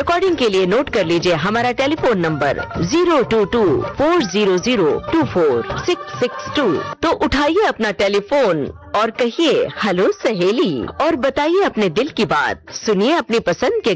Recording के लिए note कर लीजिए हमारा टेलीफोन नंबर 02240024662। तो उठाइए अपना टेलीफोन और कहिए हेलो सहेली और बताइए अपने दिल की बात। सुनिए अपनी पसंद के